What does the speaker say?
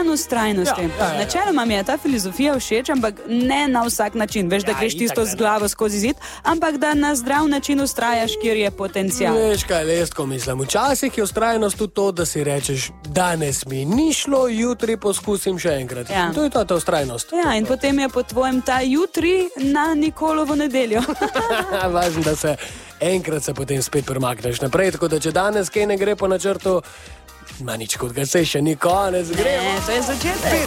dan ustrajnosti. Načeloma mi je ta filozofija všeč, ampak ne na vsak način. Veš, da greš tisto z glavo skozi zid, ampak da na zdrav način ustrajaš, kjer je potencial. Veš kaj, Lesko, mislim. Včasih je ustrajnost tudi to, da si rečeš, danes mi ni šlo, jutri poskusim še enkrat. Ja. To je ta ustrajnost. Ja, in potem je po tvojem ta jutri na Nikolovo nedeljo. Važno, da se enkrat se potem spet premakneš naprej, tako da če danes kaj ne gre po načrtu, ma nič kot ga se še ni konec. Ne, to je začetek.